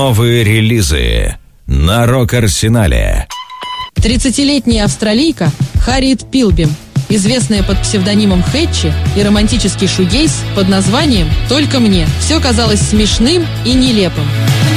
Новые релизы на Рок-Арсенале. 30-летняя австралийка Харриет Пилбим, известная под псевдонимом Хэтчи, и романтический шугейз под названием «Только мне». Все казалось смешным и нелепым.